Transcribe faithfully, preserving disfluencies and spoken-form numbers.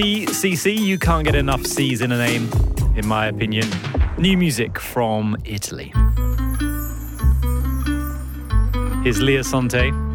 C C, you can't get enough C's in a name, in my opinion. New music from Italy. Here's Lea Sante.